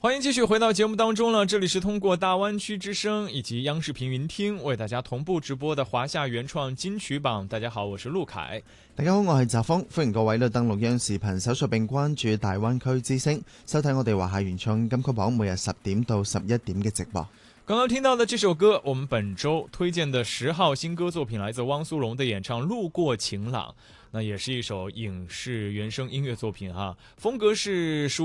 欢迎继续回到节目当中了，这里是通過大灣區之聲以及央視頻雲聽為大家同步直播的華夏原創金曲榜。大家好，我是陸凱。 大家好，我係澤峰，歡迎各位登錄央視頻搜索並關注大灣區之聲，收睇我哋華夏原創金曲榜每日10點到11點嘅直播。 剛剛聽到的這首歌，我們本周推薦的10號新歌作品來自汪蘇泷的演唱《路過晴朗》，那也是一首影視原聲音樂作品哈，風格是屬